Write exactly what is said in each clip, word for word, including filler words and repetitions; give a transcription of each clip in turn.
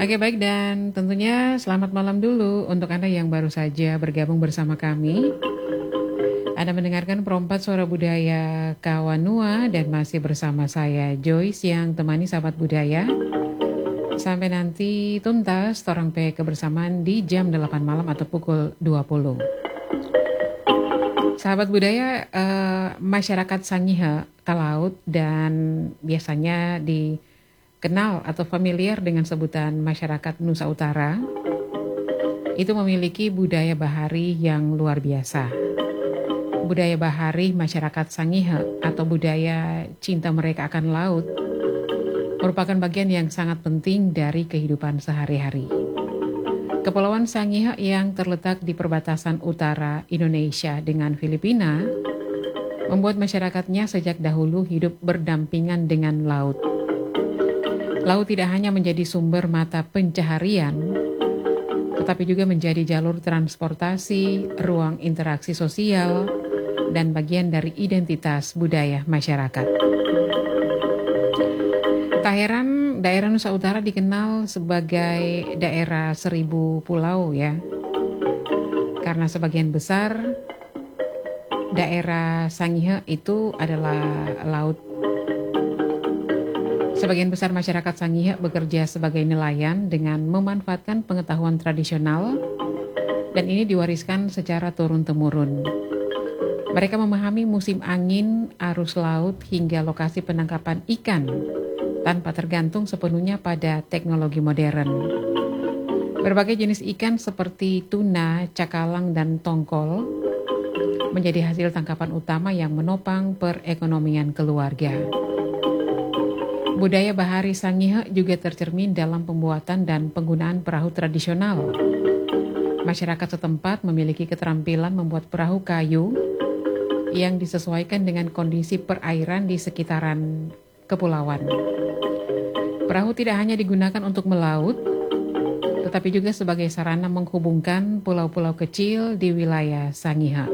Oke baik dan tentunya selamat malam dulu untuk Anda yang baru saja bergabung bersama kami. Anda mendengarkan Perompat Suara Budaya Kawanua dan masih bersama saya Joyce yang temani sahabat budaya. Sampai nanti tuntas torang pe kebersamaan di jam delapan malam atau pukul dua puluh. Sahabat budaya, eh, masyarakat Sangihe Talaut dan biasanya dikenal atau familiar dengan sebutan masyarakat Nusa Utara, itu memiliki budaya bahari yang luar biasa. Budaya bahari masyarakat Sangihe atau budaya cinta mereka akan laut merupakan bagian yang sangat penting dari kehidupan sehari-hari. Kepulauan Sangihe yang terletak di perbatasan utara Indonesia dengan Filipina membuat masyarakatnya sejak dahulu hidup berdampingan dengan laut. Laut tidak hanya menjadi sumber mata pencaharian, tetapi juga menjadi jalur transportasi, ruang interaksi sosial, dan bagian dari identitas budaya masyarakat. Tak heran daerah Nusa Utara dikenal sebagai daerah seribu pulau ya. Karena sebagian besar daerah Sangihe itu adalah laut. Sebagian besar masyarakat Sangihe bekerja sebagai nelayan dengan memanfaatkan pengetahuan tradisional dan ini diwariskan secara turun-temurun. Mereka memahami musim angin, arus laut hingga lokasi penangkapan ikan tanpa tergantung sepenuhnya pada teknologi modern. Berbagai jenis ikan seperti tuna, cakalang, dan tongkol menjadi hasil tangkapan utama yang menopang perekonomian keluarga. Budaya bahari Sangihe juga tercermin dalam pembuatan dan penggunaan perahu tradisional. Masyarakat setempat memiliki keterampilan membuat perahu kayu yang disesuaikan dengan kondisi perairan di sekitaran kepulauan. Perahu tidak hanya digunakan untuk melaut, tetapi juga sebagai sarana menghubungkan pulau-pulau kecil di wilayah Sangihe.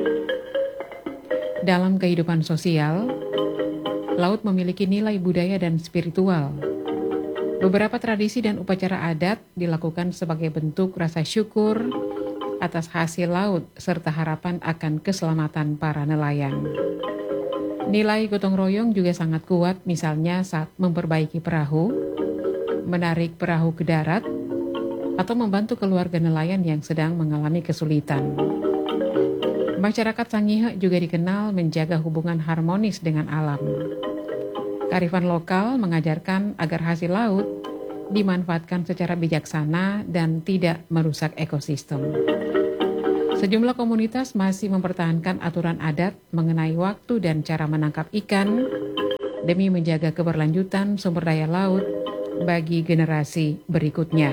Dalam kehidupan sosial, laut memiliki nilai budaya dan spiritual. Beberapa tradisi dan upacara adat dilakukan sebagai bentuk rasa syukur atas hasil laut serta harapan akan keselamatan para nelayan. Nilai gotong royong juga sangat kuat, misalnya saat memperbaiki perahu, menarik perahu ke darat, atau membantu keluarga nelayan yang sedang mengalami kesulitan. Masyarakat Sangihe juga dikenal menjaga hubungan harmonis dengan alam. Kearifan lokal mengajarkan agar hasil laut dimanfaatkan secara bijaksana dan tidak merusak ekosistem. Sejumlah komunitas masih mempertahankan aturan adat mengenai waktu dan cara menangkap ikan demi menjaga keberlanjutan sumber daya laut bagi generasi berikutnya.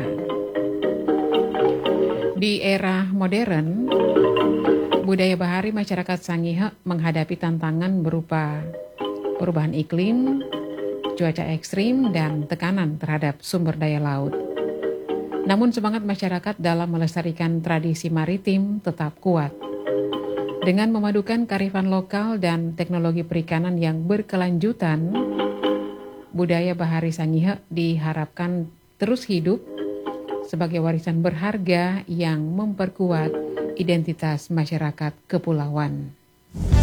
Di era modern, budaya bahari masyarakat Sangihe menghadapi tantangan berupa perubahan iklim, cuaca ekstrim, dan tekanan terhadap sumber daya laut. Namun semangat masyarakat dalam melestarikan tradisi maritim tetap kuat. Dengan memadukan kearifan lokal dan teknologi perikanan yang berkelanjutan, budaya bahari Sangihe diharapkan terus hidup sebagai warisan berharga yang memperkuat identitas masyarakat kepulauan.